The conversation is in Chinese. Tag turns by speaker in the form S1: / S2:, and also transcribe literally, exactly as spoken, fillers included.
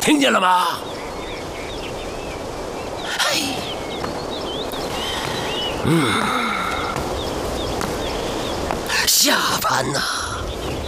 S1: 听见了吗？哎，嗯，下凡呐、啊！